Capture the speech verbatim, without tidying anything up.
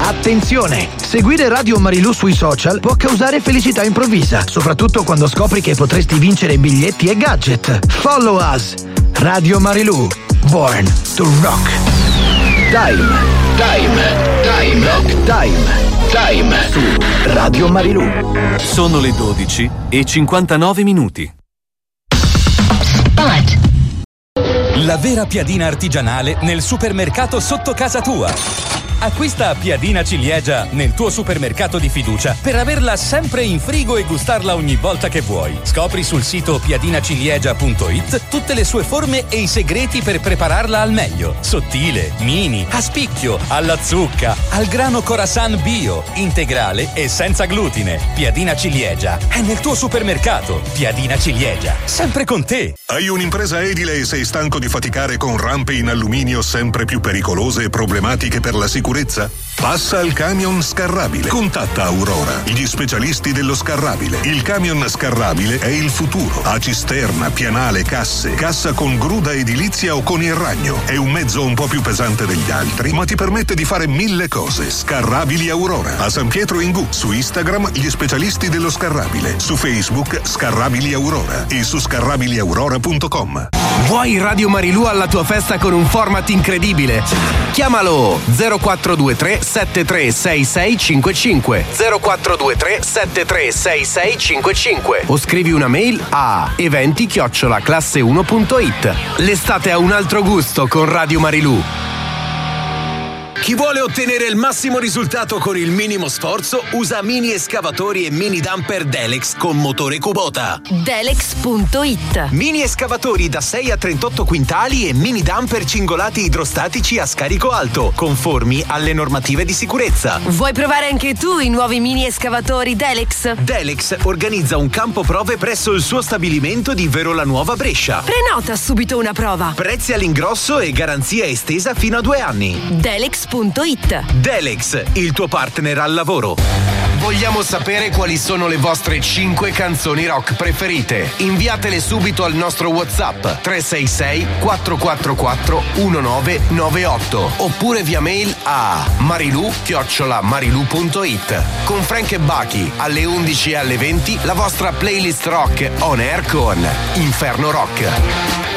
Attenzione! Seguire Radio Marilù sui social può causare felicità improvvisa, soprattutto quando scopri che potresti vincere biglietti e gadget. Follow us! Radio Marilù, born to rock. Time, time, time, rock time. Time su Radio Marilù. Sono le dodici e cinquantanove minuti. Spot. La vera piadina artigianale nel supermercato sotto casa tua. Acquista piadina ciliegia nel tuo supermercato di fiducia per averla sempre in frigo e gustarla ogni volta che vuoi. Scopri sul sito piadinaciliegia punto it tutte le sue forme e i segreti per prepararla al meglio. Sottile, mini, a spicchio, alla zucca, al grano Khorasan bio, integrale e senza glutine. Piadina ciliegia è nel tuo supermercato. Piadina ciliegia, sempre con te. Hai un'impresa edile e sei stanco di faticare con rampe in alluminio sempre più pericolose e problematiche per la sicurezza? Passa al camion scarrabile. Contatta Aurora, gli specialisti dello scarrabile. Il camion scarrabile è il futuro. Ha cisterna, pianale, casse, cassa con gruda edilizia o con il ragno. È un mezzo un po' più pesante degli altri, ma ti permette di fare mille cose. Scarrabili Aurora. A San Pietro in Gu. Su Instagram gli specialisti dello scarrabile. Su Facebook Scarrabili Aurora e su scarrabili aurora punto com. Vuoi Radio Marilù alla tua festa con un format incredibile? Chiamalo zero quattro due tre sette tre sei sei cinque cinque zero quattro due tre sette tre sei sei cinque cinque o scrivi una mail a eventi chiocciola classe uno punto it. L'estate ha un altro gusto con Radio Marilù. Chi vuole ottenere il massimo risultato con il minimo sforzo usa mini escavatori e mini dumper Delex con motore Kubota. Delex punto it. Mini escavatori da sei a trentotto quintali e mini dumper cingolati idrostatici a scarico alto, conformi alle normative di sicurezza. Vuoi provare anche tu i nuovi mini escavatori Delex? Delex organizza un campo prove presso il suo stabilimento di Verola Nuova Brescia. Prenota subito una prova. Prezzi all'ingrosso e garanzia estesa fino a due anni. Delex punto it. Delex, il tuo partner al lavoro. Vogliamo sapere quali sono le vostre cinque canzoni rock preferite. Inviatele subito al nostro WhatsApp tre sei sei quattro quattro quattro uno nove nove otto oppure via mail a marilù chiocciola marilù punto it. Con Frank e Bucky alle undici e alle venti la vostra playlist rock on air con Inferno Rock.